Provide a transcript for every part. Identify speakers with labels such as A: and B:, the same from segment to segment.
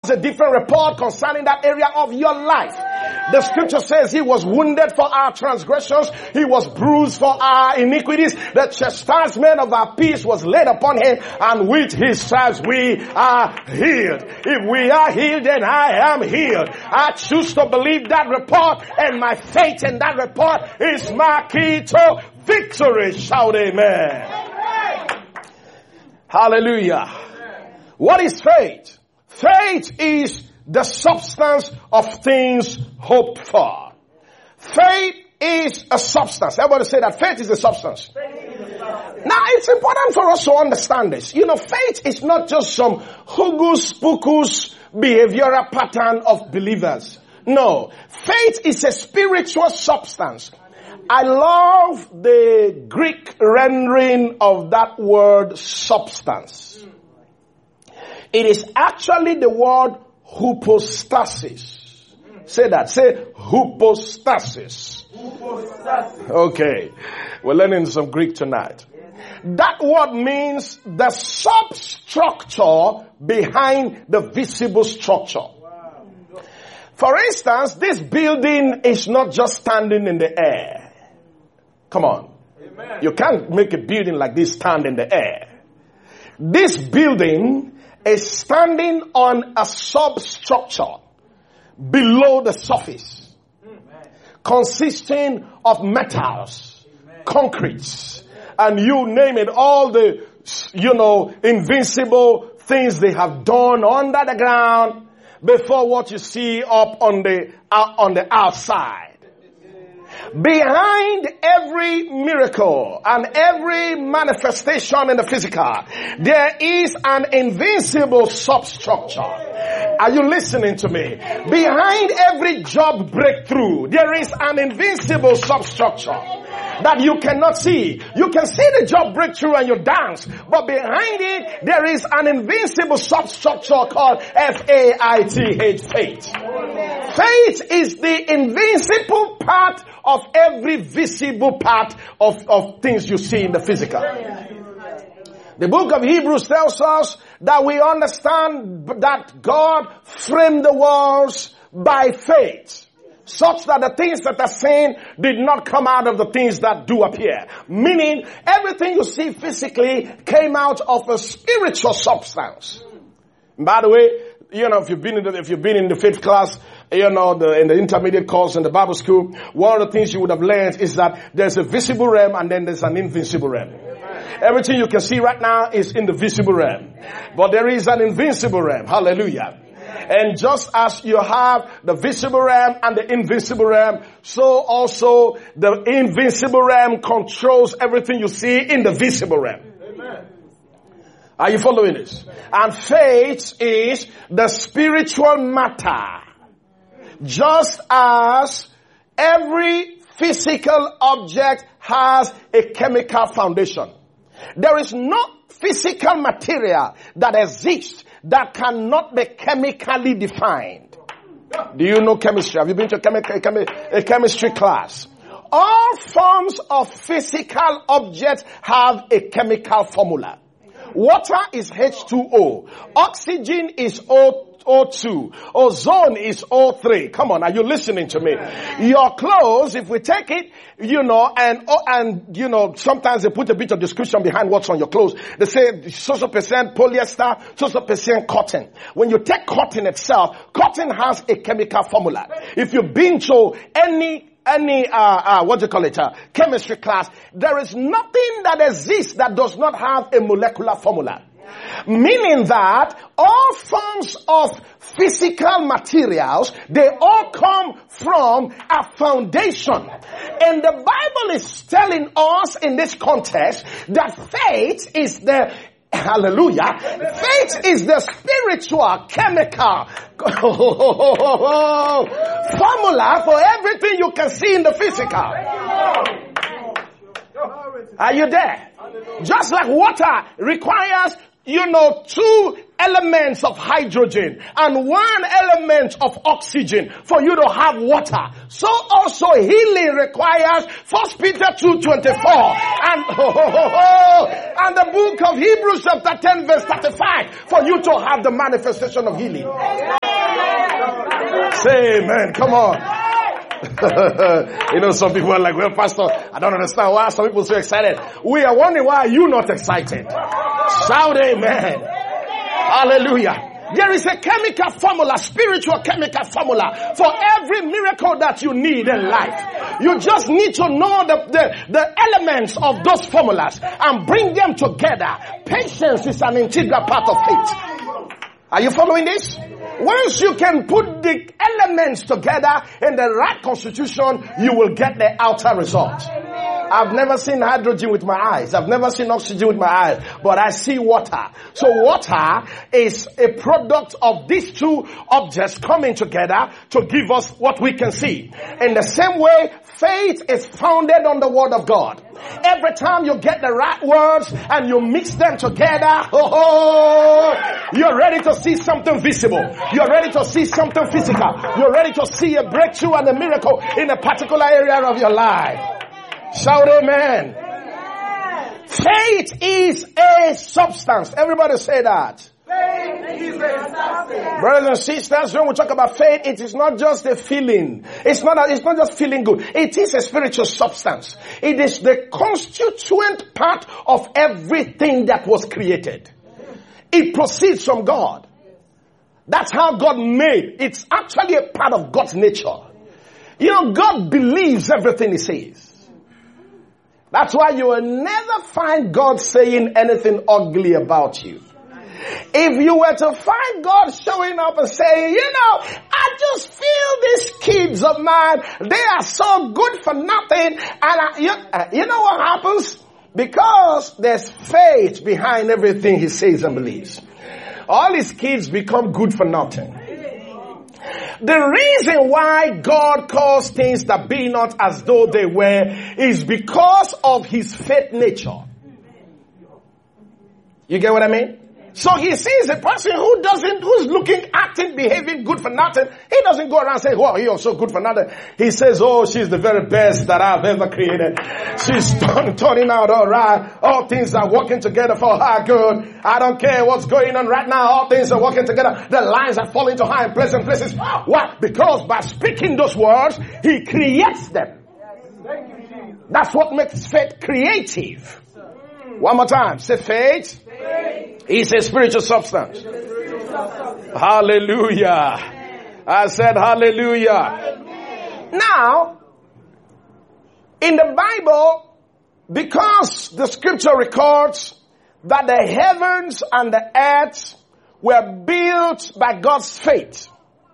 A: a different report concerning that area of your life. The scripture says he was wounded for our transgressions. He was bruised for our iniquities. The chastisement of our peace was laid upon him, and with his stripes we are healed. If we are healed, then I am healed. I choose to believe that report, and my faith in that report is my key to victory. Shout amen. Hallelujah. What is faith? Faith is the substance of things hoped for. Faith is a substance. Everybody say that faith is a substance. Now, it's important for us to understand this. You know, faith is not just some hocus pocus behavioral pattern of believers. No, faith is a spiritual substance. I love the Greek rendering of that word substance. It is actually the word hypostasis. Say that. Say hypostasis. Okay. We're learning some Greek tonight. That word means the substructure behind the visible structure. For instance, this building is not just standing in the air. Come on. Amen. You can't make a building like this stand in the air. This building is standing on a substructure below the surface, consisting of metals, concretes, and you name it, all the, invincible things they have done under the ground before what you see up on the outside. Behind every miracle and every manifestation in the physical, there is an invincible substructure. Are you listening to me? Behind every job breakthrough, there is an invincible substructure that you cannot see. You can see the job breakthrough and you dance, but behind it, there is an invincible substructure called F-A-I-T-H, faith. Faith is the invincible part of every visible part of things you see in the physical. The book of Hebrews tells us that we understand that God framed the worlds by faith, such that the things that are seen did not come out of the things that do appear. Meaning, everything you see physically came out of a spiritual substance. By the way, if you've been in the faith class, in the intermediate course in the Bible school, one of the things you would have learned is that there's a visible realm and then there's an invincible realm. Everything you can see right now is in the visible realm, but there is an invincible realm. Hallelujah. And just as you have the visible realm and the invincible realm, so also the invincible realm controls everything you see in the visible realm. Amen. Are you following this? And faith is the spiritual matter. Just as every physical object has a chemical foundation. There is no physical material that exists that cannot be chemically defined. Do you know chemistry? Have you been to a chemistry class? All forms of physical objects have a chemical formula. Water is H2O. Oxygen is O2. Ozone is O3. Come on, are you listening to me? Your clothes, if we take it, and sometimes they put a bit of description behind what's on your clothes. They say so percent polyester, so percent cotton. When you take cotton itself, cotton has a chemical formula. If you've been to any chemistry class, there is nothing that exists that does not have a molecular formula. Meaning that all forms of physical materials, they all come from a foundation. And the Bible is telling us in this context that faith is the hallelujah. Faith is the spiritual, chemical formula for everything you can see in the physical. Are you there? Just like water requires, two elements of hydrogen and one element of oxygen for you to have water. So also healing requires 1 Peter 2:24 and the book of Hebrews chapter 10 verse 35 for you to have the manifestation of healing. Say amen. Come on. You know, some people are like, well, Pastor, I don't understand why some people are so excited. We are wondering, why are you not excited? Shout amen. Hallelujah. There is a chemical formula, spiritual chemical formula for every miracle that you need in life. You just need to know the elements of those formulas and bring them together. Patience is an integral part of faith. Are you following this? Once you can put the elements together in the right constitution, you will get the outer result. I've never seen hydrogen with my eyes. I've never seen oxygen with my eyes. But I see water. So water is a product of these two objects coming together to give us what we can see. In the same way, faith is founded on the Word of God. Every time you get the right words and you mix them together, you're ready to see something visible. You're ready to see something physical. You're ready to see a breakthrough and a miracle in a particular area of your life. Shout amen. Faith is a substance. Everybody say that.
B: Faith is a substance.
A: Brothers and sisters, when we talk about faith, it is not just a feeling. It's not just feeling good. It is a spiritual substance. It is the constituent part of everything that was created. It proceeds from God. That's how God made. It's actually a part of God's nature. You know, God believes everything He says. That's why you will never find God saying anything ugly about you. If you were to find God showing up and saying, you know, I just feel these kids of mine, they are so good for nothing. And you know what happens? Because there's faith behind everything He says and believes. All His kids become good for nothing. The reason why God calls things that be not as though they were is because of His faith nature. You get what I mean? So He sees a person who's looking, acting, behaving good for nothing. He doesn't go around saying, oh, you're so good for nothing. He says, oh, she's the very best that I've ever created. She's turning out all right. All things are working together for her good. I don't care what's going on right now. All things are working together. The lines are falling to her in pleasant places. Why? Because by speaking those words, He creates them. That's what makes faith creative. One more time. Say faith. It's a spiritual substance. Hallelujah. I said hallelujah. Now, in the Bible, because the scripture records that the heavens and the earth were built by God's faith,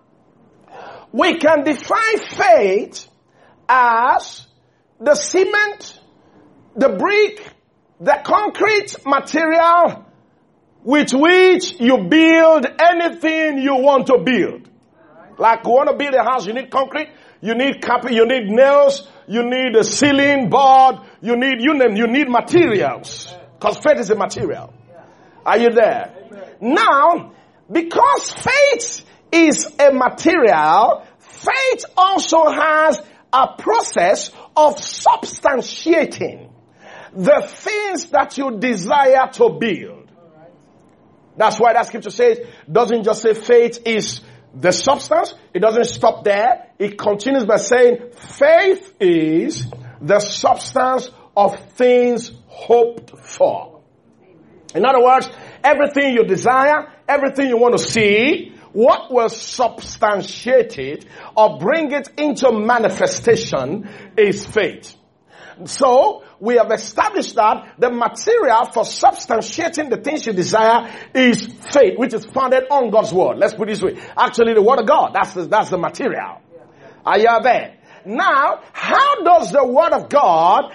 A: we can define faith as the cement, the brick, the concrete material with which you build anything you want to build. Like you want to build a house, you need concrete, you need carpet, you need nails, you need a ceiling board, you need materials. Because faith is a material. Are you there? Now, because faith is a material, faith also has a process of substantiating the things that you desire to build. That's why that scripture says, doesn't just say faith is the substance. It doesn't stop there. It continues by saying faith is the substance of things hoped for. In other words, everything you desire, everything you want to see, what will substantiate it or bring it into manifestation is faith. So, we have established that the material for substantiating the things you desire is faith, which is founded on God's word. Let's put it this way. Actually, the word of God, that's the material. Are you there? Now, how does the word of God,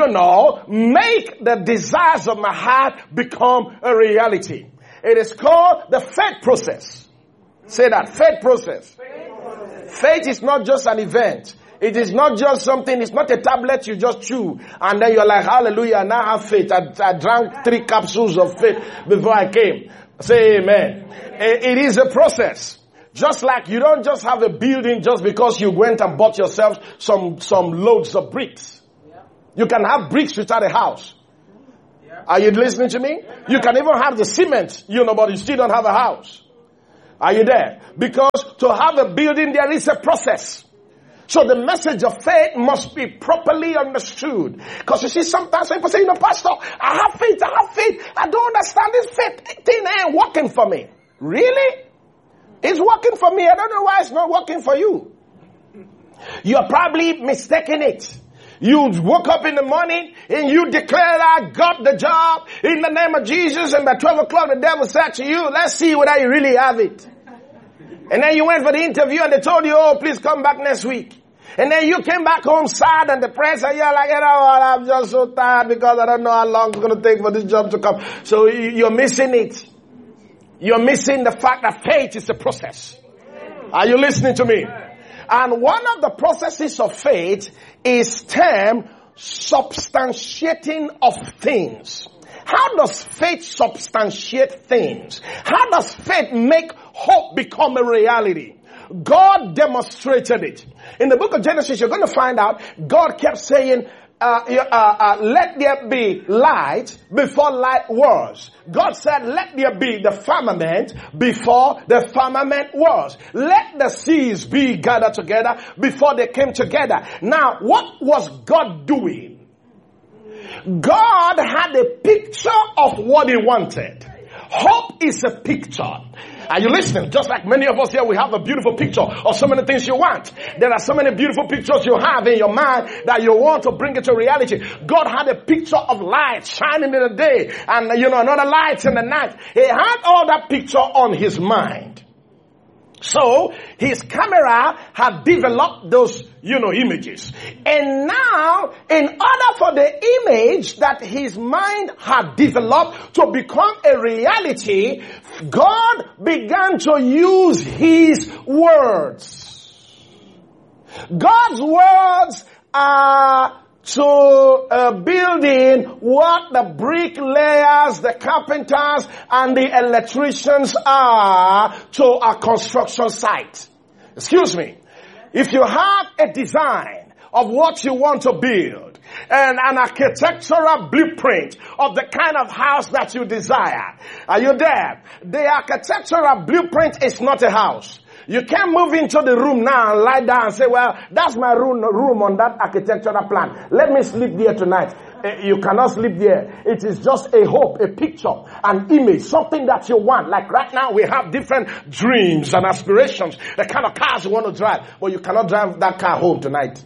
A: make the desires of my heart become a reality? It is called the faith process. Say that, faith process. Faith is not just an event. It is not just something, it's not a tablet you just chew and then you're like, hallelujah, now I have faith. I drank 3 capsules of faith before I came. Say amen. It is a process. Just like you don't just have a building just because you went and bought yourself some loads of bricks. You can have bricks without a house. Are you listening to me? You can even have the cement, but you still don't have a house. Are you there? Because to have a building, there is a process. So the message of faith must be properly understood. Because you see, sometimes people say, Pastor, I have faith. I don't understand this faith thing ain't working for me. Really? It's working for me. I don't know why it's not working for you. You're probably mistaking it. You woke up in the morning and you declared, I got the job in the name of Jesus. And by 12 o'clock, the devil said to you, let's see whether you really have it. And then you went for the interview and they told you, oh, please come back next week. And then you came back home sad and depressed and you're like, you know what, I'm just so tired because I don't know how long it's going to take for this job to come. So you're missing it. You're missing the fact that faith is a process. Are you listening to me? And one of the processes of faith is termed substantiating of things. How does faith substantiate things? How does faith make hope become a reality? God demonstrated it. In the book of Genesis, you're going to find out God kept saying, let there be light before light was. God said, let there be the firmament before the firmament was. Let the seas be gathered together before they came together. Now, what was God doing? God had a picture of what he wanted. Hope is a picture. Are you listening? Just like many of us here, we have a beautiful picture of so many things you want. There are so many beautiful pictures you have in your mind that you want to bring it to reality. God had a picture of light shining in the day and, another light in the night. He had all that picture on his mind. So his camera had developed those, images. And now, in order for the image that his mind had developed to become a reality, God began to use his words. God's words are to building what the bricklayers, the carpenters, and the electricians are to a construction site. Excuse me. If you have a design of what you want to build and an architectural blueprint of the kind of house that you desire, are you there? The architectural blueprint is not a house. You can't move into the room now and lie down and say, well, that's my room on that architectural plan. Let me sleep there tonight. You cannot sleep there. It is just a hope, a picture, an image, something that you want. Like right now, we have different dreams and aspirations, the kind of cars you want to drive. But you cannot drive that car home tonight.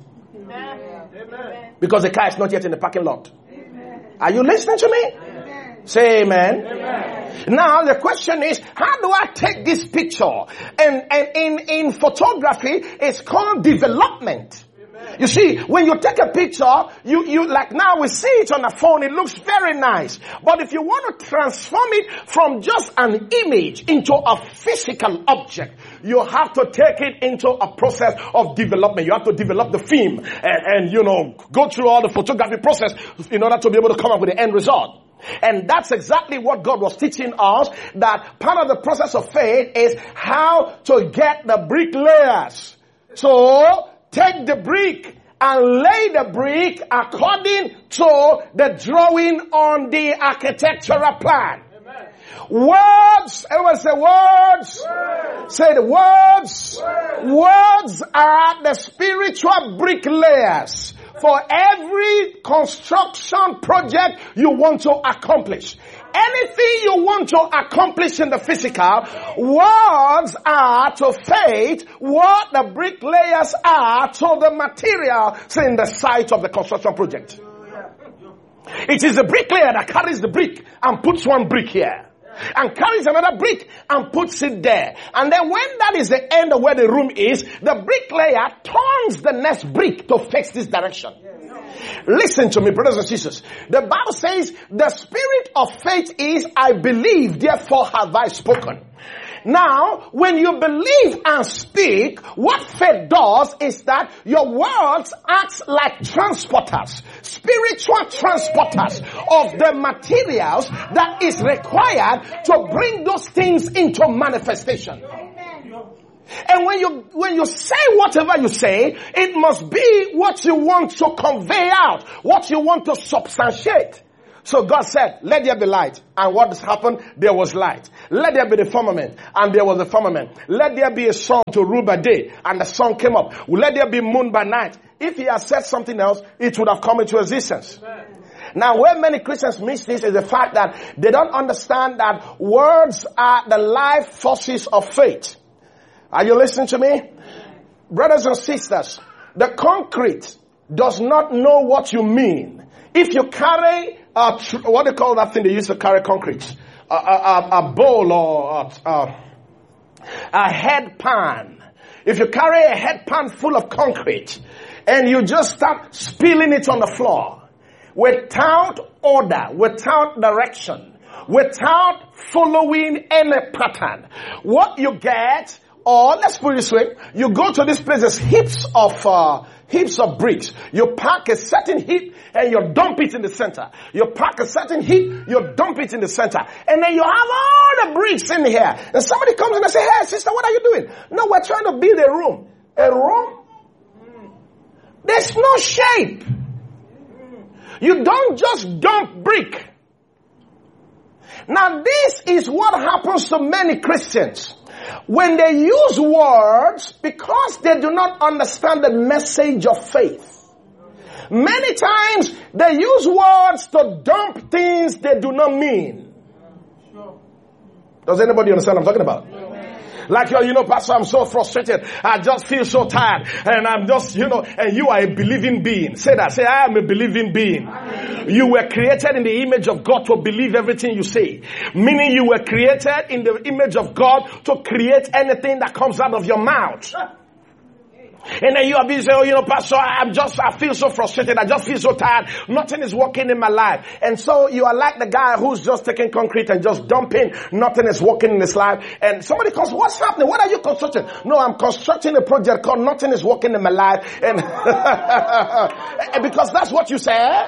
A: Amen. Because the car is not yet in the parking lot. Amen. Are you listening to me? Amen. Say amen. Amen. Now the question is, how do I take this picture? And in photography, it's called development. Amen. You see, when you take a picture, you like now we see it on the phone, it looks very nice. But if you want to transform it from just an image into a physical object, you have to take it into a process of development. You have to develop the film and go through all the photography process in order to be able to come up with the end result. And that's exactly what God was teaching us, that part of the process of faith is how to get the bricklayers. So take the brick and lay the brick according to the drawing on the architectural plan. Amen. Words, everyone say words. Words. Say the words. Words. Words are the spiritual bricklayers for every construction project you want to accomplish. Anything you want to accomplish in the physical, words are to faith what the bricklayers are to the material in the site of the construction project. It is the bricklayer that carries the brick and puts one brick here, and carries another brick and puts it there. And then when that is the end of where the room is, the bricklayer turns the next brick to face this direction. Listen to me, brothers and sisters. The Bible says the spirit of faith is, I believe, therefore have I spoken. Now, when you believe and speak, what faith does is that your words act like transporters, spiritual transporters of the materials that is required to bring those things into manifestation. And when you say whatever you say, it must be what you want to convey out, what you want to substantiate. So God said, let there be light. And what happened? There was light. Let there be the firmament. And there was the firmament. Let there be a sun to rule by day. And the sun came up. Let there be moon by night. If he had said something else, it would have come into existence. Amen. Now, where many Christians miss this is the fact that they don't understand that words are the life forces of faith. Are you listening to me? Brothers and sisters, the concrete does not know what you mean. If you carry what they call that thing they used to carry concrete, a bowl or a head pan. If you carry a head pan full of concrete and you just start spilling it on the floor without order, without direction, without following any pattern, what you get, or let's put it this way, you go to this place, there's heaps of bricks. You pack a certain heap and you dump it in the center. You pack a certain heap, you dump it in the center. And then you have all the bricks in here. And somebody comes and they say, hey sister, what are you doing? No, we're trying to build a room. A room? There's no shape. You don't just dump brick. Now this is what happens to many Christians. When they use words, because they do not understand the message of faith. Many times they use words to dump things they do not mean. Does anybody understand what I'm talking about? Like, Pastor, I'm so frustrated. I just feel so tired. And I'm just, and you are a believing being. Say that. Say, I am a believing being. You were created in the image of God to believe everything you say. Meaning you were created in the image of God to create anything that comes out of your mouth. And then you are busy saying, Pastor, I feel so frustrated. I just feel so tired. Nothing is working in my life. And so you are like the guy who's just taking concrete and just dumping. Nothing is working in his life. And somebody comes, what's happening? What are you constructing? No, I'm constructing a project called Nothing is Working in My Life. And because that's what you said.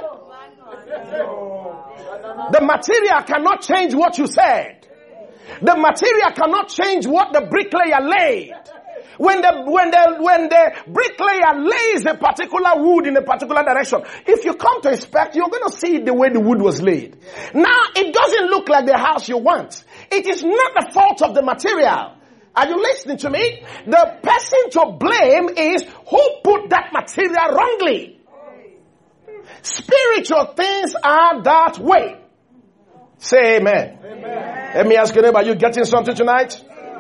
A: The material cannot change what you said. The material cannot change what the bricklayer laid. When the bricklayer lays a particular wood in a particular direction, if you come to inspect, you're going to see the way the wood was laid. Now, it doesn't look like the house you want. It is not the fault of the material. Are you listening to me? The person to blame is who put that material wrongly. Spiritual things are that way. Say amen. Amen. Let me ask you, are you getting something tonight?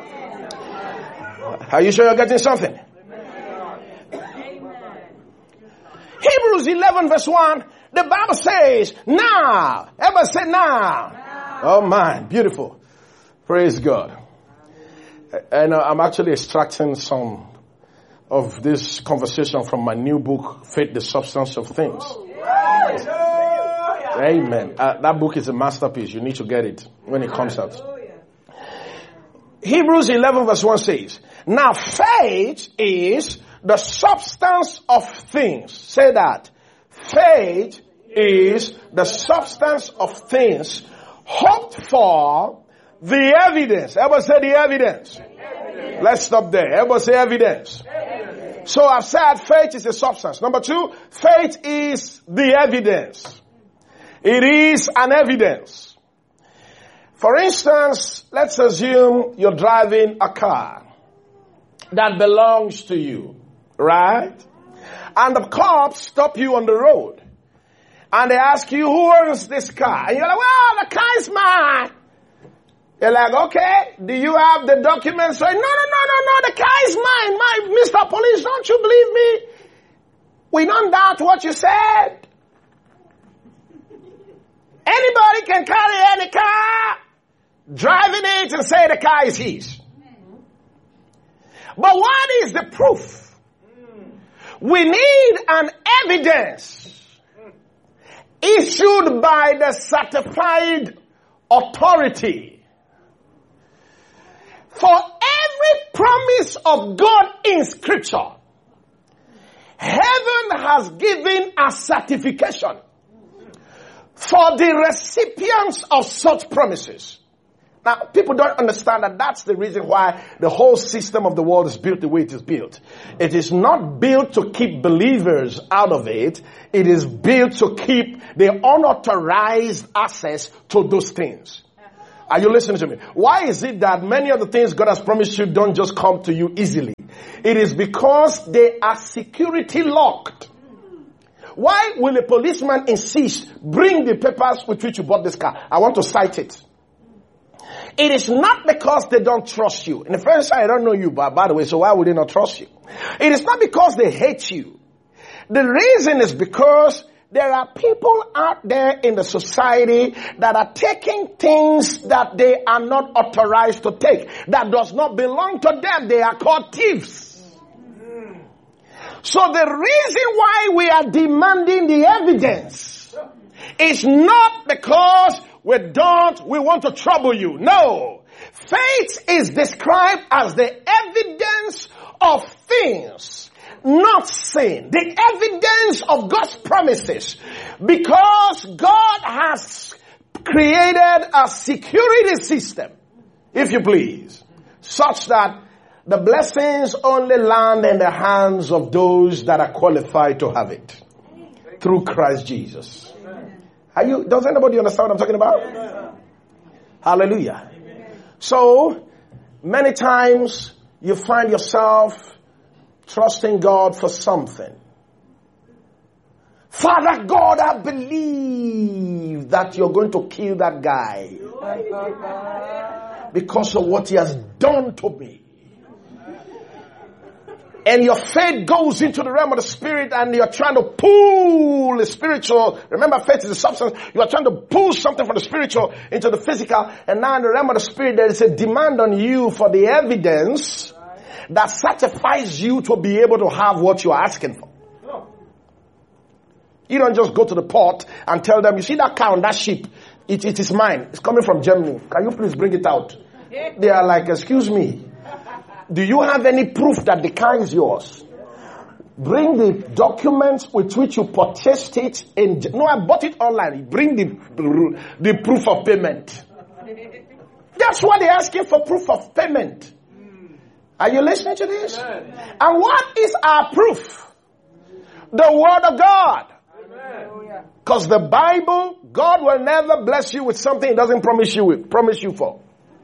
A: Are you sure you're getting something? Amen. Hebrews 11 verse 1, the Bible says, now. Everybody say now. Oh man, beautiful. Praise God. And I'm actually extracting some of this conversation from my new book, Faith, the Substance of Things. Amen. That book is a masterpiece. You need to get it when it comes out. Hebrews 11 verse 1 says, now faith is the substance of things. Say that. Faith is the substance of things hoped for, the evidence. Everybody say the evidence. Let's stop there. Everybody say evidence. So I've said faith is a substance. Number 2, faith is the evidence. It is an evidence. For instance, let's assume you're driving a car that belongs to you, right? And the cops stop you on the road. And they ask you, who owns this car? And you're like, well, the car is mine. They're like, okay, do you have the documents? So, no, the car is mine. Mr. Police, don't you believe me? We don't doubt what you said. Anybody can carry any car, driving it and say the car is his. But what is the proof? We need an evidence issued by the certified authority. For every promise of God in Scripture, heaven has given a certification for the recipients of such promises. Now, people don't understand that that's the reason why the whole system of the world is built the way it is built. It is not built to keep believers out of it. It is built to keep the unauthorized access to those things. Are you listening to me? Why is it that many of the things God has promised you don't just come to you easily? It is because they are security locked. Why will a policeman insist, bring the papers with which you bought this car? I want to cite it. It is not because they don't trust you. In the first place, I don't know you, but by the way, so why would they not trust you? It is not because they hate you. The reason is because there are people out there in the society that are taking things that they are not authorized to take, that does not belong to them. They are called thieves. So the reason why we are demanding the evidence is not because we want to trouble you. No. Faith is described as the evidence of things not seen. The evidence of God's promises. Because God has created a security system, if you please, such that the blessings only land in the hands of those that are qualified to have it. Through Christ Jesus. Does anybody understand what I'm talking about? Hallelujah. So, many times you find yourself trusting God for something. Father God, I believe that you're going to kill that guy because of what he has done to me. And your faith goes into the realm of the spirit and you're trying to pull the spiritual. Remember, faith is the substance. You are trying to pull something from the spiritual into the physical. And now in the realm of the spirit, there is a demand on you for the evidence that satisfies you to be able to have what you are asking for. You don't just go to the port and tell them, you see that cow and that sheep, it is mine. It's coming from Germany. Can you please bring it out? They are like, excuse me. Do you have any proof that the car is yours? Bring the documents with which you purchased it. No, I bought it online. Bring the proof of payment. That's what they're asking for, proof of payment. Are you listening to this? And what is our proof? The Word of God. Because the Bible, God will never bless you with something He doesn't promise you for.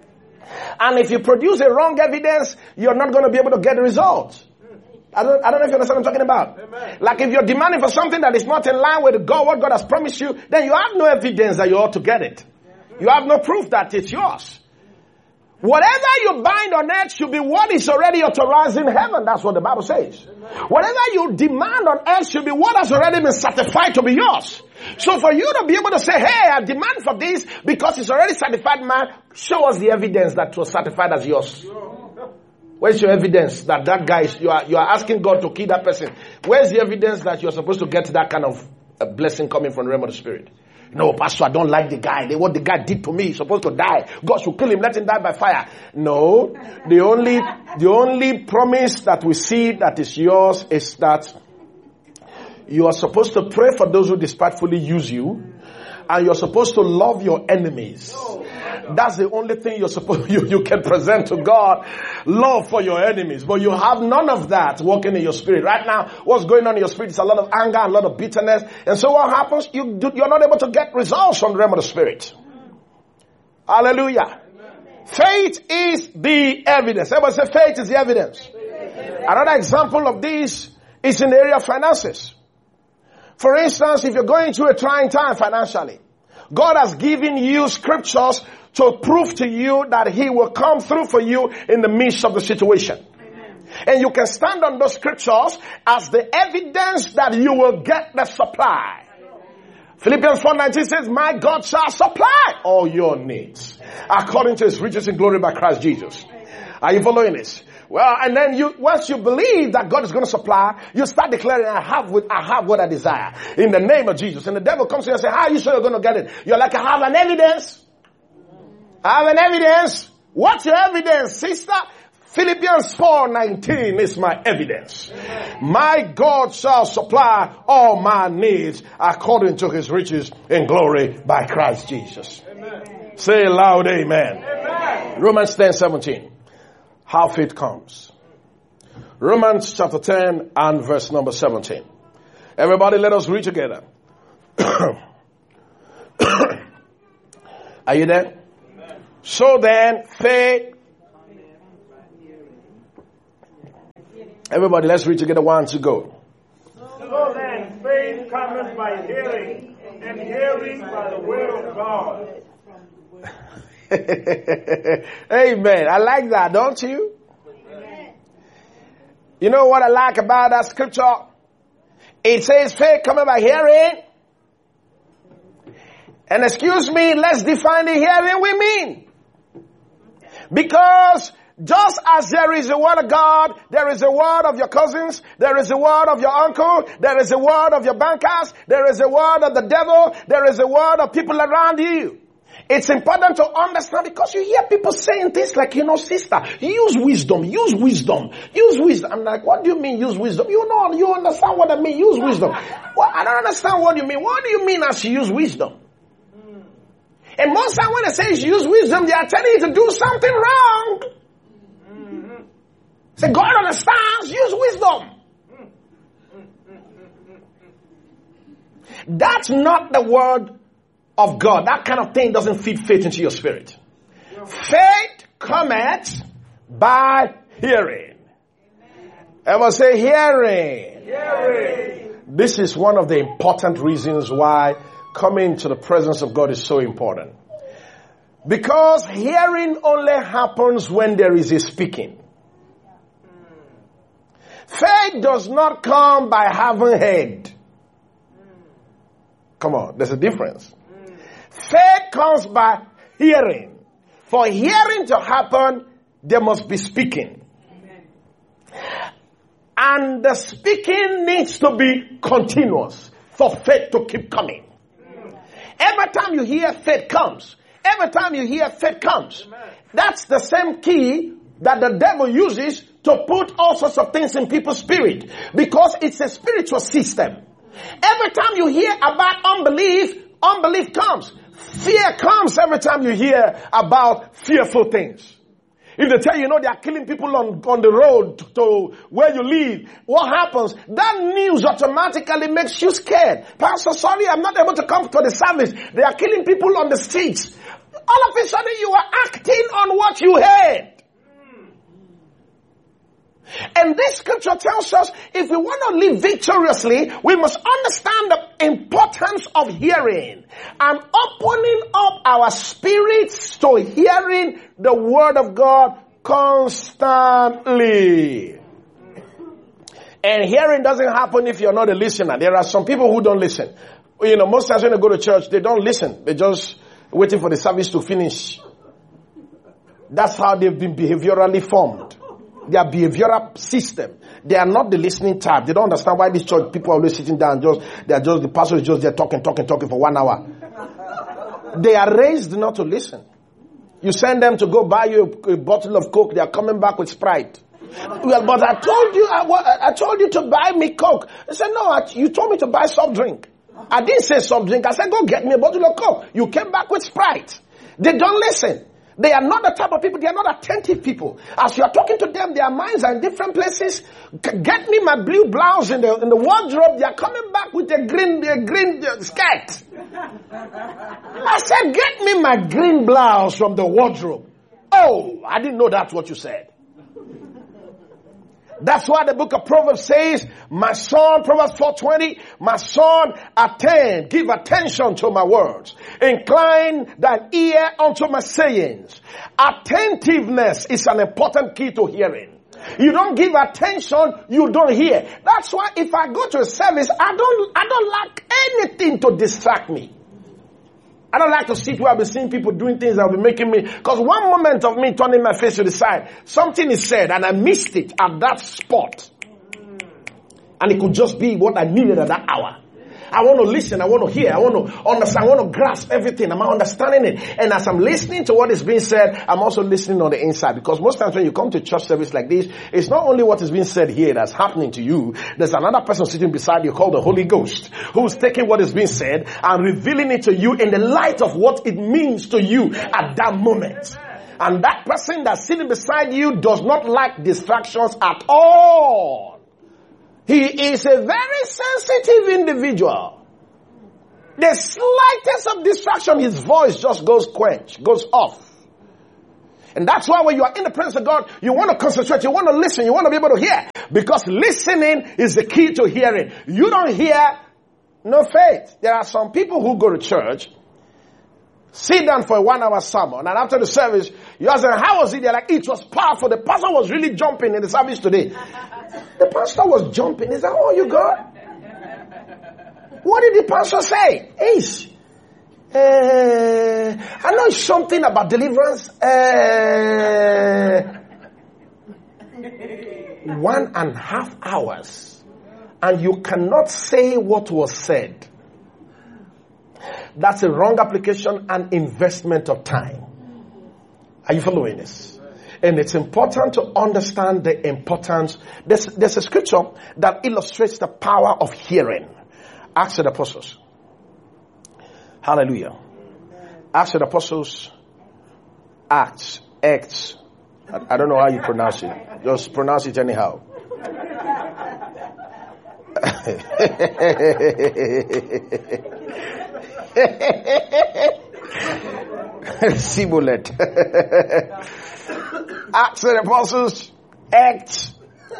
A: And if you produce a wrong evidence, you're not going to be able to get the results. I don't know if you understand what I'm talking about. Amen. Like if you're demanding for something that is not in line with God, what God has promised you, then you have no evidence that you ought to get it. You have no proof that it's yours. Whatever you bind on earth should be what is already authorized in heaven. That's what the Bible says. Whatever you demand on earth should be what has already been certified to be yours. So for you to be able to say, hey, I demand for this because it's already certified, man, show us the evidence that was certified as yours. Where's your evidence that guy is, you are asking God to kill that person? Where's the evidence that you're supposed to get that kind of a blessing coming from the realm of the spirit? No, Pastor, I don't like the guy. What the guy did to me, he's supposed to die. God should kill him, let him die by fire. No, the only promise that we see that is yours is that you are supposed to pray for those who despitefully use you, and you're supposed to love your enemies. That's the only thing you can present to God. Love for your enemies. But you have none of that working in your spirit. Right now, what's going on in your spirit is a lot of anger, a lot of bitterness. And so what happens? You're not able to get results from the realm of the spirit. Hallelujah. Faith is the evidence. Everybody say faith is the evidence. Another example of this is in the area of finances. For instance, if you're going through a trying time financially, God has given you scriptures to prove to you that He will come through for you in the midst of the situation. Amen. And you can stand on those scriptures as the evidence that you will get the supply. Philippians 4:19 says, my God shall supply all your needs according to His riches in glory by Christ Jesus. Are you following this? Well, and then once you believe that God is going to supply, you start declaring, I have what I desire in the name of Jesus. And the devil comes to you and says, how are you sure you're going to get it? You're like, I have an evidence. I have an evidence. What's your evidence, sister? Philippians 4:19 is my evidence. My God shall supply all my needs according to His riches in glory by Christ Jesus. Amen. Say loud, amen. Amen. Romans 10:17. How faith comes. Romans chapter 10 and verse number 17. Everybody, let us read together. Are you there? Amen. So then, faith. Everybody, let's read together. 1, 2, go.
B: So then, faith cometh by hearing, and hearing by the word of God.
A: Amen. I like that, don't you? Amen. You know what I like about that scripture? It says faith cometh by hearing. And excuse me, let's define the hearing we mean. Because just as there is a word of God, there is a word of your cousins, there is a word of your uncle, there is a word of your bankers, there is a word of the devil, there is a word of people around you. It's important to understand because you hear people saying things like, sister, use wisdom, use wisdom, use wisdom. I'm like, what do you mean use wisdom? You understand what I mean, use wisdom. Well, I don't understand what you mean. What do you mean as you use wisdom? And most times when they say you use wisdom, they are telling you to do something wrong. Say, God understands, use wisdom. That's not the word of God. That kind of thing doesn't feed faith into your spirit. Faith cometh by hearing. Everyone say hearing.
B: Hearing.
A: This is one of the important reasons why coming to the presence of God is so important. Because hearing only happens when there is a speaking. Faith does not come by having heard. Come on, there's a difference. Faith comes by hearing. For hearing to happen, there must be speaking. And the speaking needs to be continuous for faith to keep coming. Every time you hear faith comes. Every time you hear faith comes. That's the same key that the devil uses to put all sorts of things in people's spirit. Because it's a spiritual system. Every time you hear about unbelief comes. Fear comes every time you hear about fearful things. If they tell you, they are killing people on the road to where you live, what happens? That news automatically makes you scared. Pastor, sorry, I'm not able to come to the service. They are killing people on the streets. All of a sudden you are acting on what you heard. And this scripture tells us if we want to live victoriously, we must understand the importance of hearing and opening up our spirits to hearing the word of God constantly. And hearing doesn't happen if you're not a listener. There are some people who don't listen. Most times when they go to church, they don't listen. They're just waiting for the service to finish. That's how they've been behaviorally formed. Their behavioral system. They are not the listening type. They don't understand why this church people are always sitting down. The pastor is just there talking for 1 hour. They are raised not to listen. You send them to go buy you a bottle of Coke. They are coming back with Sprite. Well, but I told you to buy me Coke. I said, no, you told me to buy soft drink. I didn't say soft drink. I said, go get me a bottle of Coke. You came back with Sprite. They don't listen. They are not the type of people, they are not attentive people. As you are talking to them, their minds are in different places. Get me my blue blouse in the wardrobe. They are coming back with a green skirt. I said, get me my green blouse from the wardrobe. Oh, I didn't know that's what you said. That's why the book of Proverbs says, my son, Proverbs 4:20, my son, attend, give attention to my words. Incline thine ear unto my sayings. Attentiveness is an important key to hearing. You don't give attention, you don't hear. That's why if I go to a service, I don't like anything to distract me. I don't like to sit where I've been seeing people doing things that will be making me, because one moment of me turning my face to the side, something is said and I missed it at that spot. And it could just be what I needed at that hour. I want to listen, I want to hear, I want to understand, I want to grasp everything. I'm understanding it. And as I'm listening to what is being said, I'm also listening on the inside. Because most times when you come to church service like this, it's not only what is being said here that's happening to you. There's another person sitting beside you called the Holy Ghost, who's taking what is being said and revealing it to you in the light of what it means to you at that moment. And that person that's sitting beside you does not like distractions at all. He is a very sensitive individual. The slightest of distraction, his voice just goes off. And that's why when you are in the presence of God, you want to concentrate, you want to listen, you want to be able to hear. Because listening is the key to hearing. You don't hear, no faith. There are some people who go to church, sit down for a 1 hour sermon, and after the service, you ask them, how was it? They're like, it was powerful. The pastor was really jumping in the service today. The pastor was jumping. He said, oh, you God? What did the pastor say? I know something about deliverance. 1.5 hours. And you cannot say what was said. That's a wrong application and investment of time. Are you following this? And it's important to understand the importance. There's a scripture that illustrates the power of hearing. Acts of the Apostles. Hallelujah. Acts of the Apostles. Acts. I don't know how you pronounce it. Just pronounce it anyhow. Sibulet. Acts of the Apostles. Acts.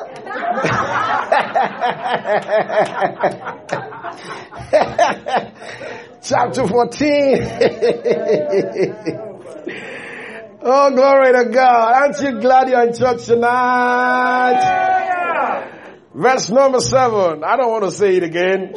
A: Chapter 14. Oh, glory to God. Aren't you glad you're in church tonight? Yeah. Verse number 7. I don't want to say it again.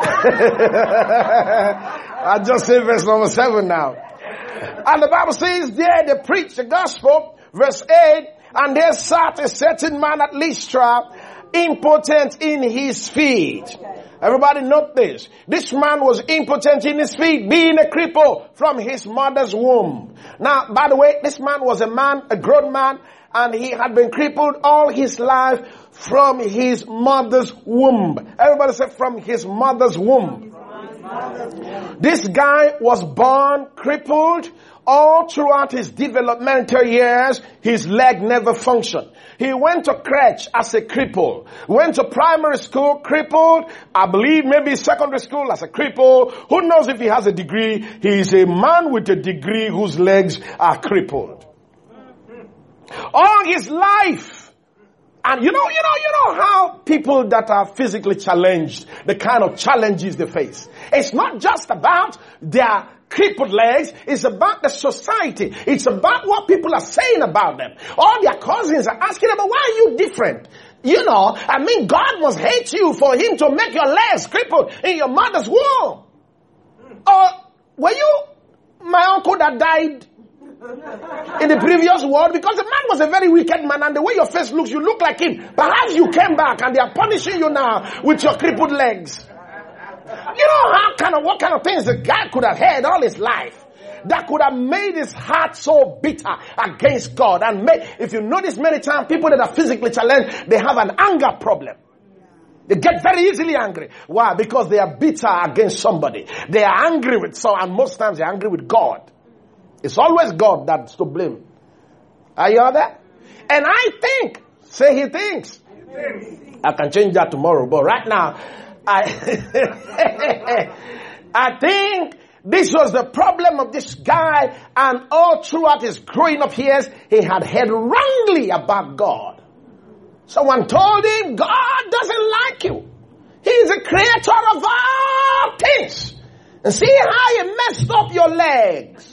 A: I just said verse number 7 now. And the Bible says there they preached the gospel. Verse 8. And there sat a certain man at Lystra, impotent in his feet. Everybody note this. This man was impotent in his feet, being a cripple from his mother's womb. Now, by the way, this man was a grown man, and he had been crippled all his life from his mother's womb. Everybody say from his mother's womb. This guy was born crippled. All throughout his developmental years, his leg never functioned. He went to crèche as a cripple. Went to primary school crippled. I believe maybe secondary school as a cripple. Who knows if he has a degree? He is a man with a degree whose legs are crippled. All his life. And you know how people that are physically challenged, the kind of challenges they face. It's not just about their crippled legs. It's about the society. It's about what people are saying about them. All their cousins are asking them, why are you different? God must hate you for him to make your legs crippled in your mother's womb. Or were you my uncle that died in the previous world? Because the man was a very wicked man, and the way your face looks, you look like him. Perhaps you came back and they are punishing you now with your crippled legs. You know what kind of things the guy could have had all his life that could have made his heart so bitter against God. And if you notice many times, people that are physically challenged, they have an anger problem. They get very easily angry. Why? Because they are bitter against somebody. They are angry with someone, and most times they're angry with God. It's always God that's to blame. Are you all there? And I think, say he thinks. I can change that tomorrow, but right now, I think this was the problem of this guy, and all throughout his growing up years, he had heard wrongly about God. Someone told him, God doesn't like you. He is the creator of all things. And see how he messed up your legs.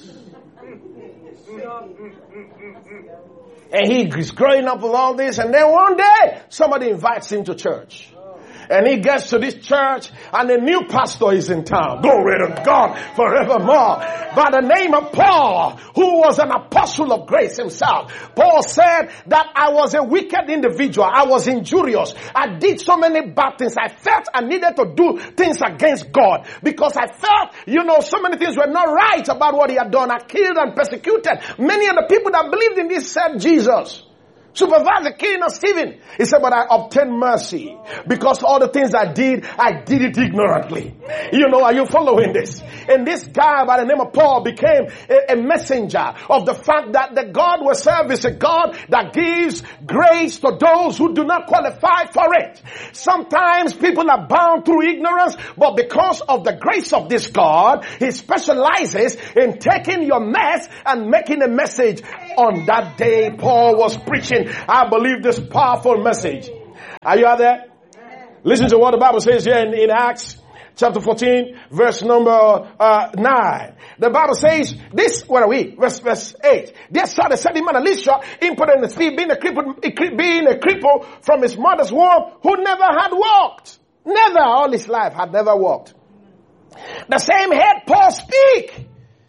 A: And he is growing up with all this, and then one day, somebody invites him to church. And he gets to this church, and the new pastor is in town. Glory to God forevermore. By the name of Paul, who was an apostle of grace himself. Paul said that I was a wicked individual. I was injurious. I did so many bad things. I felt I needed to do things against God. Because I felt, so many things were not right about what he had done. I killed and persecuted many of the people that believed in this said Jesus. Supervise the killing of Stephen. He said, but I obtained mercy because all the things I did it ignorantly. You know, are you following this? And this guy by the name of Paul became a messenger of the fact that the God we serve is a God that gives grace to those who do not qualify for it. Sometimes people are bound through ignorance, but because of the grace of this God, he specializes in taking your mess and making a message. On that day, Paul was preaching, I believe, this powerful message. Are you out there? Listen to what the Bible says here in Acts chapter 14, verse number 9. The Bible says this, where are we? Verse 8. There saw the certain man Elisha, impotent in the spirit, being a cripple from his mother's womb, who never had walked. Never, all his life, had never walked. The same head Paul speak.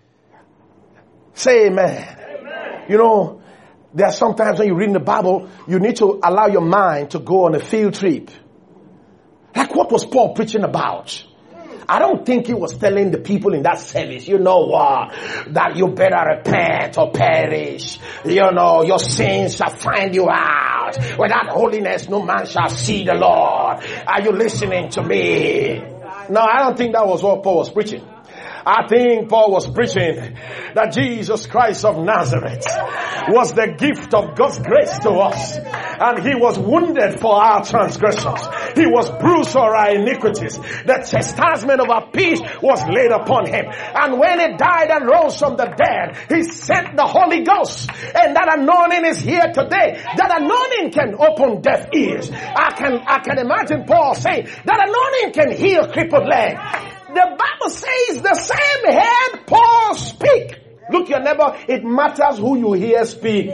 A: Say amen. You know, there are sometimes when you read the Bible, you need to allow your mind to go on a field trip. Like what was Paul preaching about? I don't think he was telling the people in that service, you know what, that you better repent or perish. You know, your sins shall find you out. Without holiness, no man shall see the Lord. Are you listening to me? No, I don't think that was what Paul was preaching. I think Paul was preaching that Jesus Christ of Nazareth was the gift of God's grace to us. And he was wounded for our transgressions. He was bruised for our iniquities. The chastisement of our peace was laid upon him. And when he died and rose from the dead, he sent the Holy Ghost. And that anointing is here today. That anointing can open deaf ears. I can imagine Paul saying that anointing can heal crippled leg. The Bible says the same head Paul speak. Look your neighbor, it matters who you hear speak.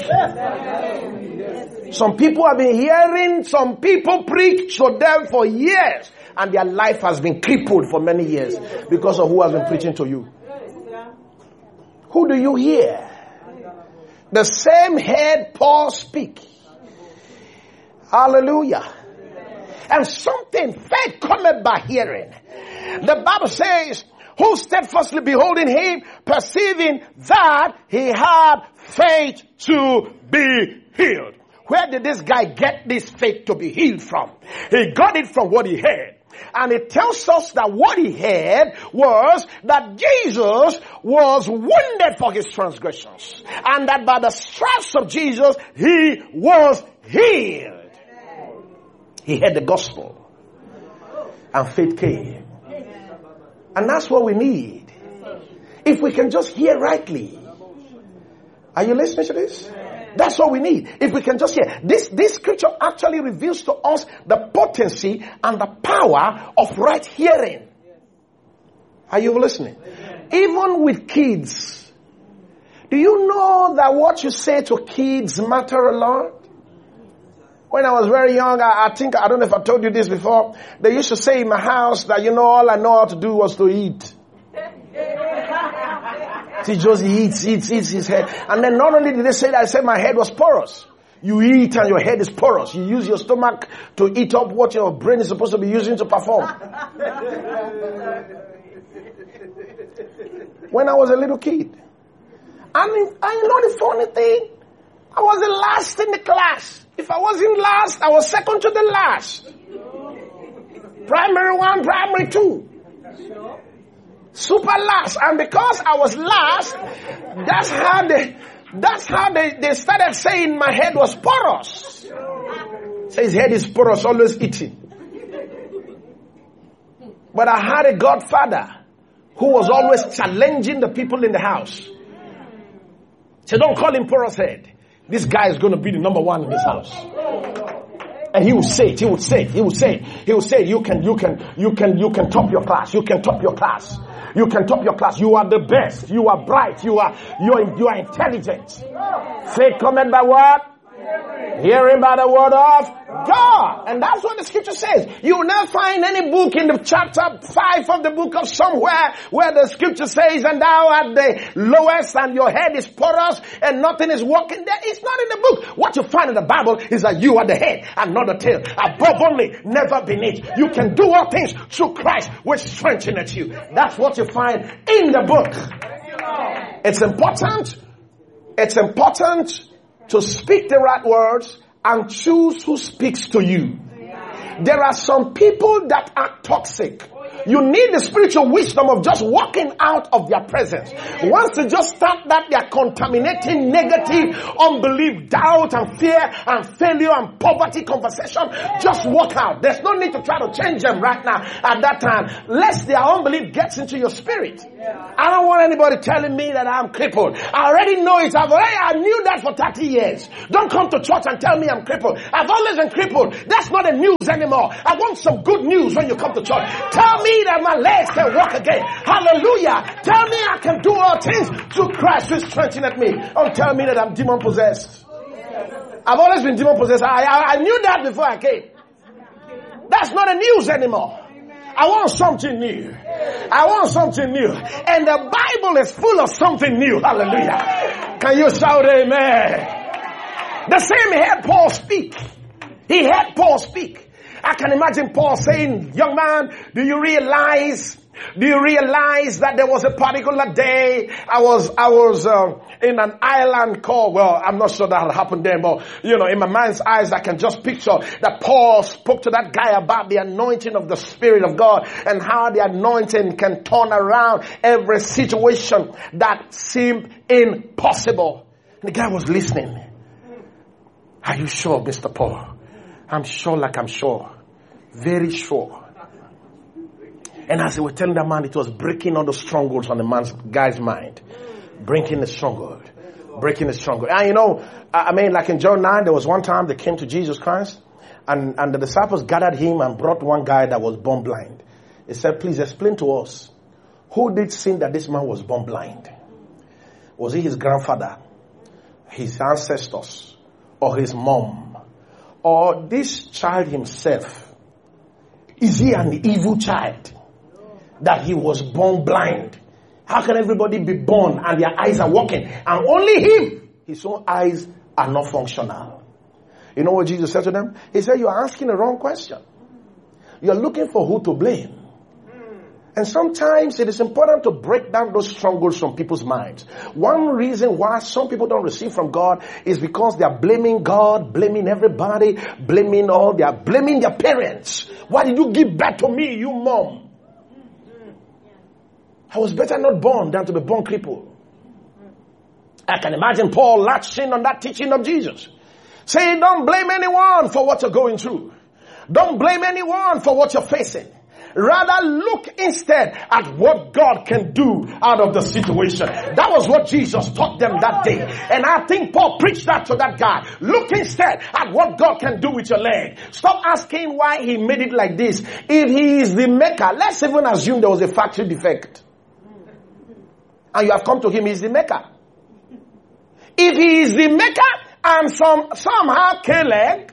A: Some people have been hearing some people preach to them for years, and their life has been crippled for many years because of who has been preaching to you. Who do you hear? The same head Paul speak. Hallelujah. And something, faith cometh by hearing. The Bible says, who steadfastly beholding him, perceiving that he had faith to be healed. Where did this guy get this faith to be healed from? He got it from what he heard. And it tells us that what he heard was that Jesus was wounded for his transgressions. And that by the stripes of Jesus, he was healed. He heard the gospel. And faith came. And that's what we need. If we can just hear rightly. Are you listening to this? That's what we need. If we can just hear. This scripture actually reveals to us the potency and the power of right hearing. Are you listening? Even with kids. Do you know that what you say to kids matter a lot? When I was very young, I don't know if I told you this before, they used to say in my house that, you know, all I know how to do was to eat. He just eats his head. And then not only did they say that, I said my head was porous. You eat and your head is porous. You use your stomach to eat up what your brain is supposed to be using to perform. When I was a little kid. I mean, you know the funny thing? I was the last in the class. If I wasn't last, I was second to the last. Primary 1, primary 2. Super last. And because I was last, that's how they started saying my head was porous. So his head is porous, always eating. But I had a godfather who was always challenging the people in the house. So don't call him porous head. This guy is going to be the number one in this house. And he would say it, you can top your class. You can top your class. You can top your class. You are the best. You are bright. You are intelligent. Faith cometh by what? Hearing by the word of God. And that's what the scripture says. You will never find any book in the chapter 5 of the book of somewhere where the scripture says, and thou art the lowest and your head is porous and nothing is working there. It's not in the book. What you find in the Bible is that you are the head and not the tail. Above only, never beneath. You can do all things through Christ which strengtheneth you. That's what you find in the book. It's important to speak the right words and choose who speaks to you. There are some people that are toxic. You need the spiritual wisdom of just walking out of their presence. Once they just start that, they are contaminating negative, unbelief, doubt and fear and failure and poverty conversation. Just walk out. There's no need to try to change them right now at that time, lest their unbelief gets into your spirit. I don't want anybody telling me that I'm crippled. I already know it. I knew that for 30 years. Don't come to church and tell me I'm crippled. I've always been crippled. That's not the news anymore. I want some good news when you come to church. Tell me that my legs can walk again. Hallelujah. Tell me I can do all things through Christ who strengtheneth me. Don't tell me that I'm demon possessed. I've always been demon possessed. I knew that before I came. That's not the news anymore. I want something new. I want something new. And the Bible is full of something new. Hallelujah. Can you shout amen? The same heard Paul speak. He heard Paul speak. I can imagine Paul saying, young man, do you realize that there was a particular day I was in an island called, well, I'm not sure that happened then, but in my mind's eyes I can just picture that Paul spoke to that guy about the anointing of the Spirit of God and how the anointing can turn around every situation that seemed impossible. And the guy was listening. Are you sure, Mr. Paul? I'm sure like I'm sure. Very sure. And as they were telling that man, it was breaking all the strongholds on the guy's mind. Breaking the stronghold. Breaking the stronghold. And like in John 9, there was one time they came to Jesus Christ and the disciples gathered him and brought one guy that was born blind. He said, please explain to us, who did sin that this man was born blind? Was it his grandfather, his ancestors, or his mom? Or this child himself? Is he an evil child that he was born blind? How can everybody be born and their eyes are working and only him, his own eyes are not functional? You know what Jesus said to them? He said, you are asking the wrong question. You are looking for who to blame. And sometimes it is important to break down those strongholds from people's minds. One reason why some people don't receive from God is because they are blaming God, blaming everybody, blaming their parents. Why did you give birth to me, you mom? I was better not born than to be born crippled. I can imagine Paul latching on that teaching of Jesus. Saying, don't blame anyone for what you're going through. Don't blame anyone for what you're facing. Rather look instead at what God can do out of the situation. That was what Jesus taught them that day. And I think Paul preached that to that guy. Look instead at what God can do with your leg. Stop asking why he made it like this. If he is the maker, let's even assume there was a factory defect. And you have come to him, he's the maker. If he is the maker and somehow K-leg,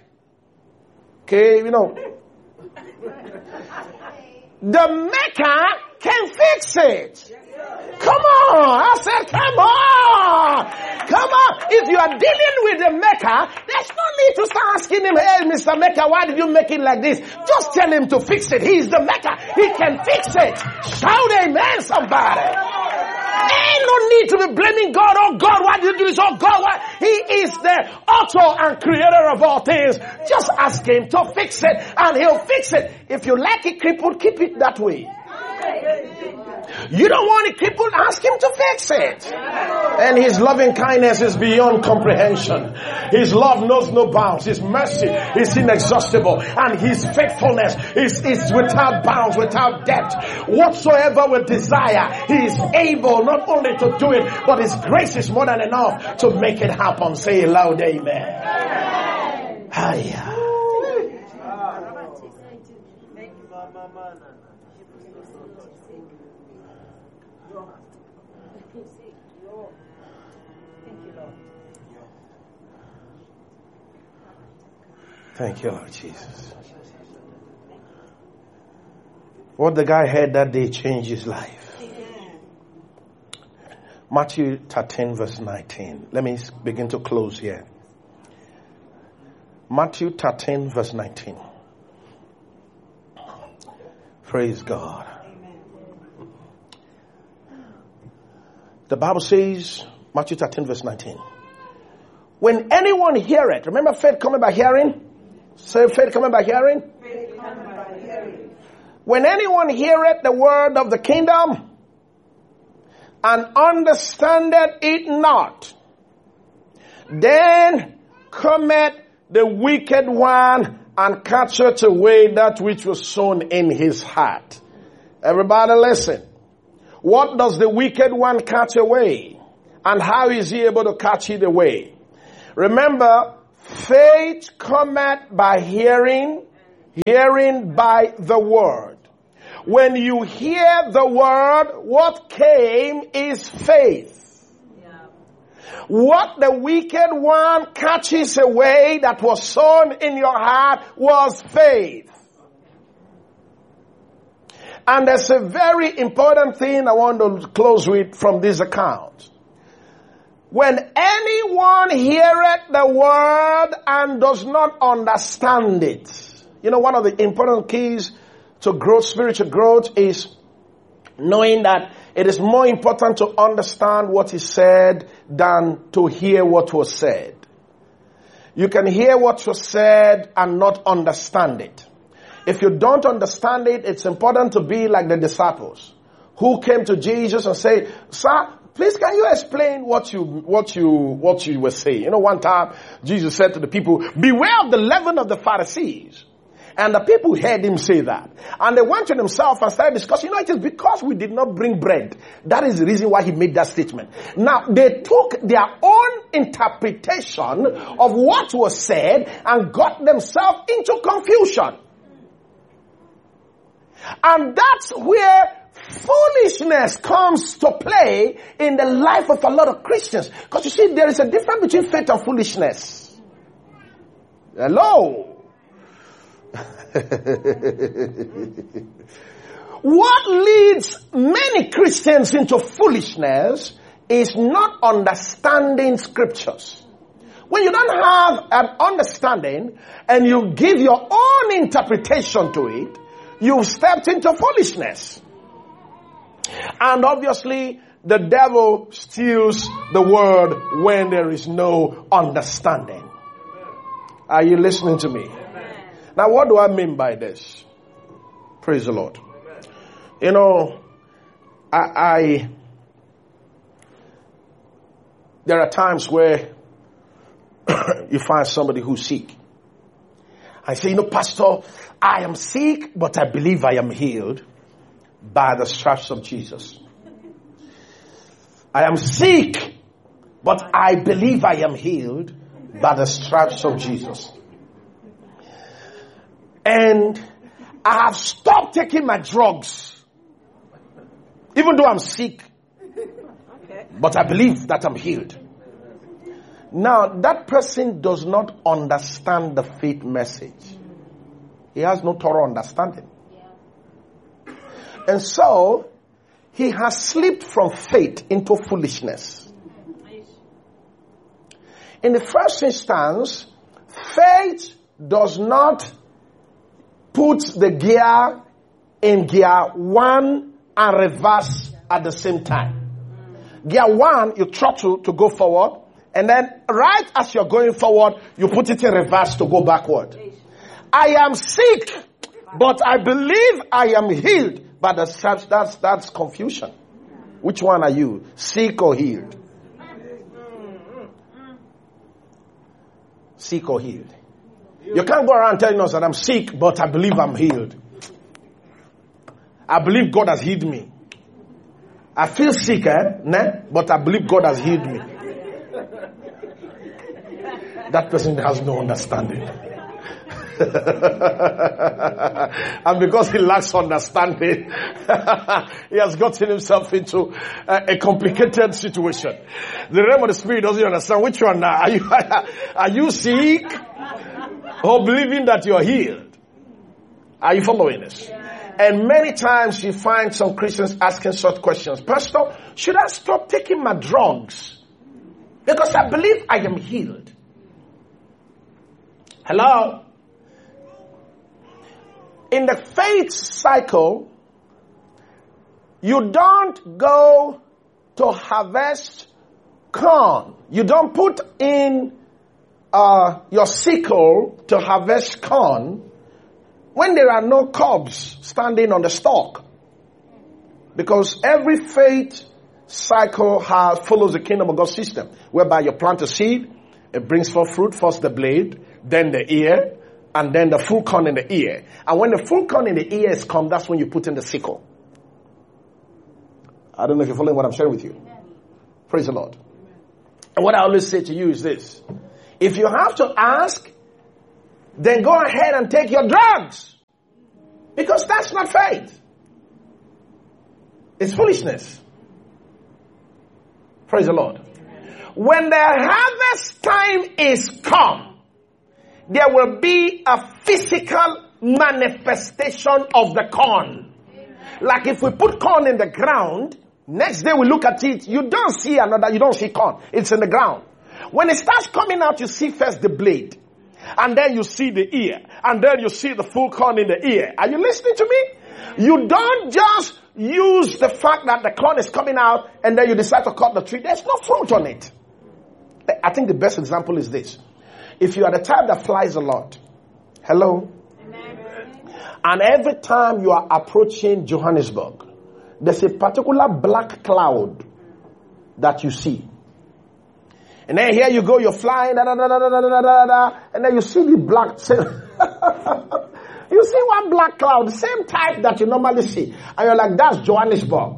A: the maker can fix it. Come on. I said, come on. Come on. If you are dealing with the maker, there's no need to start asking him, hey, Mr. Maker, why did you make it like this? Just tell him to fix it. He's the maker. He can fix it. Shout amen, somebody. Ain't no need to be blaming God. Oh God, why did you do this? Oh God, why? He is the author and creator of all things. Just ask him to fix it and he'll fix it. If you like it crippled, keep it that way. You don't want it crippled, ask him to fix it. And his loving kindness is beyond comprehension. His love knows no bounds. His mercy is inexhaustible. And his faithfulness is without bounds, without depth. Whatsoever we desire, he is able not only to do it, but his grace is more than enough to make it happen. Say loud amen. Hiya. Thank you, Lord Jesus. What the guy heard that day changed his life. Matthew 13 verse 19. Let me begin to close here. Matthew 13 verse 19. Praise God. The Bible says, Matthew 13 verse 19. When anyone hear it, remember faith coming by hearing? Say faith coming by hearing?
C: Faith coming by hearing.
A: When anyone heareth the word of the kingdom and understandeth it not, then cometh the wicked one and catcheth away that which was sown in his heart. Everybody listen. What does the wicked one catch away? And how is he able to catch it away? Remember, faith cometh by hearing, hearing by the word. When you hear the word, what came is faith. What the wicked one catches away that was sown in your heart was faith. And there's a very important thing I want to close with from this account. When anyone heareth the word and does not understand it. You know, one of the important keys to growth, spiritual growth, is knowing that it is more important to understand what is said than to hear what was said. You can hear what was said and not understand it. If you don't understand it, it's important to be like the disciples who came to Jesus and said, "Sir, please can you explain what you were saying?" You know, one time Jesus said to the people, "Beware of the leaven of the Pharisees." And the people heard him say that. And they went to themselves and started discussing, it is because we did not bring bread. That is the reason why he made that statement. Now, they took their own interpretation of what was said and got themselves into confusion. And that's where foolishness comes to play in the life of a lot of Christians. Because you see, there is a difference between faith and foolishness. Hello? What leads many Christians into foolishness is not understanding scriptures. When you don't have an understanding and you give your own interpretation to it, you've stepped into foolishness. And obviously, the devil steals the word when there is no understanding. Are you listening to me? Now, what do I mean by this? Praise the Lord. You know, there are times where you find somebody who's sick. I say, Pastor, I am sick, but I believe I am healed by the stripes of Jesus. I am sick, but I believe I am healed by the stripes of Jesus. And I have stopped taking my drugs. Even though I'm sick. But I believe that I'm healed. Now, that person does not understand the faith message. He has no thorough understanding. And so, he has slipped from faith into foolishness. In the first instance, faith does not put the gear in gear 1 and reverse at the same time. Gear 1, you throttle to go forward. And then right as you're going forward, you put it in reverse to go backward. I am sick, but I believe I am healed. But that's confusion. Which one are you? Sick or healed? Sick or healed? You can't go around telling us that I'm sick, but I believe I'm healed. I believe God has healed me. I feel sick, but I believe God has healed me. That person has no understanding. And because he lacks understanding, he has gotten himself into a complicated situation. The realm of the spirit doesn't understand which one now. Are you sick or believing that you're healed? Are you following this? And many times you find some Christians asking such questions. Pastor, should I stop taking my drugs? Because I believe I am healed. Hello? In the faith cycle, you don't go to harvest corn. You don't put in your sickle to harvest corn when there are no cobs standing on the stalk. Because every faith cycle follows the kingdom of God system, whereby you plant a seed, it brings forth fruit, first the blade, then the ear, and then the full corn in the ear. And when the full corn in the ear is come, that's when you put in the sickle. I don't know if you're following what I'm sharing with you. Praise the Lord. And what I always say to you is this. If you have to ask, then go ahead and take your drugs. Because that's not faith. It's foolishness. Praise the Lord. When the harvest time is come, there will be a physical manifestation of the corn. Like if we put corn in the ground, next day we look at it, you don't see corn. It's in the ground. When it starts coming out, you see first the blade. And then you see the ear. And then you see the full corn in the ear. Are you listening to me? You don't just use the fact that the corn is coming out and then you decide to cut the tree. There's no fruit on it. I think the best example is this. If you are the type that flies a lot, hello? And every time you are approaching Johannesburg, there's a particular black cloud that you see. And then here you go, you're flying, and then you see the black, you see one black cloud, the same type that you normally see. And you're like, that's Johannesburg.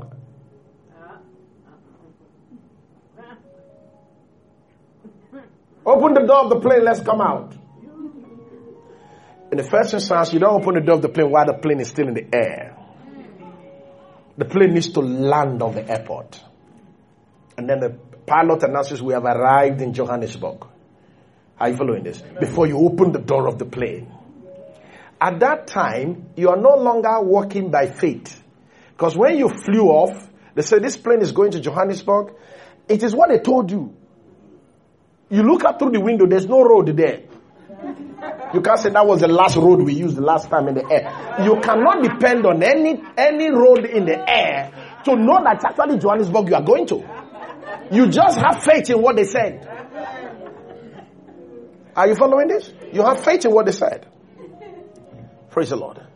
A: Open the door of the plane, let's come out. In the first instance, you don't open the door of the plane while the plane is still in the air. The plane needs to land on the airport. And then the pilot announces, we have arrived in Johannesburg. Are you following this? Before you open the door of the plane. At that time, you are no longer walking by faith. Because when you flew off, they said this plane is going to Johannesburg. It is what they told you. You look up through the window, there's no road there. You can't say that was the last road we used the last time in the air. You cannot depend on any road in the air to know that it's actually Johannesburg you are going to. You just have faith in what they said. Are you following this? You have faith in what they said. Praise the Lord.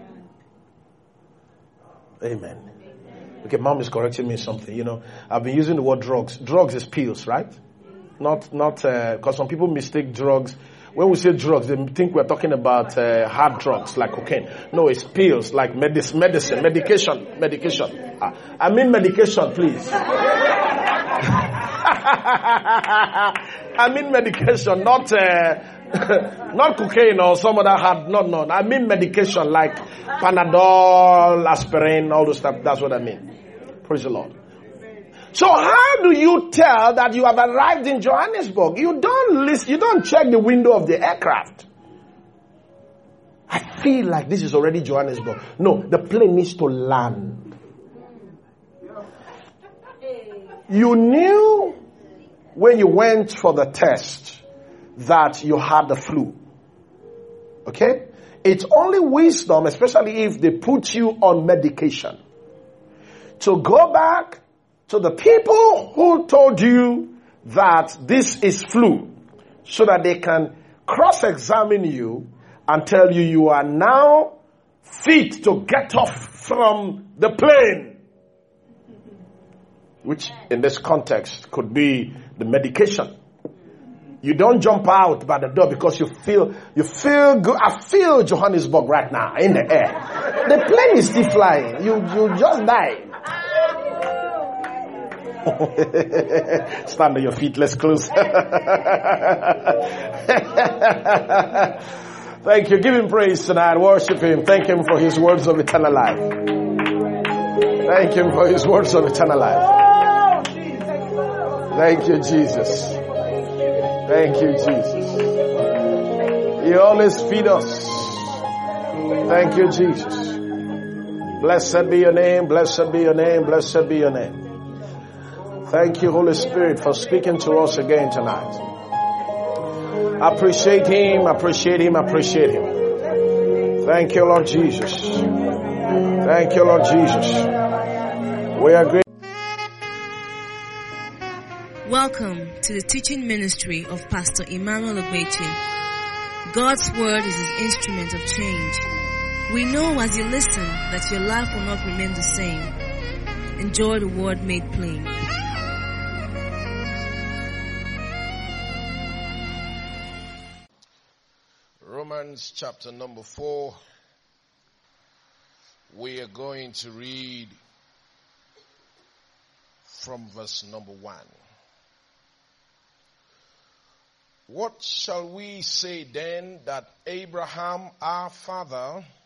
A: Amen. Okay, mom is correcting me something. You know, I've been using the word drugs. Drugs is pills, right? Not, because some people mistake drugs. When we say drugs, they think we're talking about hard drugs like cocaine. No, it's pills like medication. I mean medication, please. I mean medication, not cocaine or some other hard. No. I mean medication like Panadol, aspirin, all those stuff. That's what I mean. Praise the Lord. So how do you tell that you have arrived in Johannesburg? You don't check the window of the aircraft. I feel like this is already Johannesburg. No, the plane needs to land. You knew when you went for the test that you had the flu. Okay? It's only wisdom, especially if they put you on medication, to go back to the people who told you that this is flu, so that they can cross-examine you and tell you you are now fit to get off from the plane. Which in this context could be the medication. You don't jump out by the door because you feel good. I feel Johannesburg right now in the air. The plane is still flying. You just die. Stand on your feet. Let's close. Thank you. Give him praise tonight. Worship him. Thank him for his words of eternal life. Thank him for his words of eternal life. Thank you, Jesus. Thank you, Jesus. You always feed us. Thank you, Jesus. Blessed be your name. Blessed be your name. Blessed be your name. Thank you, Holy Spirit, for speaking to us again tonight. Appreciate him, appreciate him, appreciate him. Thank you, Lord Jesus. Thank you, Lord Jesus. We are grateful.
D: Welcome to the teaching ministry of Pastor Emmanuel Ogbeche. God's word is his instrument of change. We know as you listen that your life will not remain the same. Enjoy the word made plain.
A: Romans chapter number 4. We are going to read from verse number 1. What shall we say then that Abraham our father